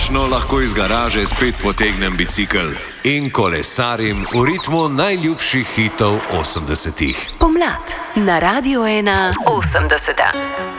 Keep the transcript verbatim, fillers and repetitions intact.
končno lahko iz garaže spet potegnem bicikel in kolesarim v ritmu najljubših hitov osemdesetih. Pomlad na Radiu ena osemdeseta.